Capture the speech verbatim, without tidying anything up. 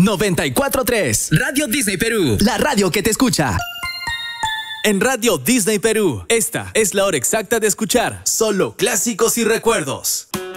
noventa y cuatro punto tres. Radio Disney Perú. La radio que te escucha. En Radio Disney Perú, esta es la hora exacta de escuchar solo clásicos y recuerdos.